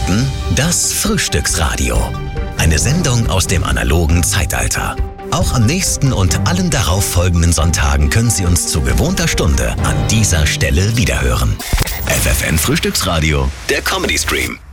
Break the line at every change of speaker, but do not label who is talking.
hörten das Frühstücksradio. Eine Sendung aus dem analogen Zeitalter. Auch am nächsten und allen darauf folgenden Sonntagen können Sie uns zu gewohnter Stunde an dieser Stelle wiederhören. FFN Frühstücksradio, der Comedy Stream.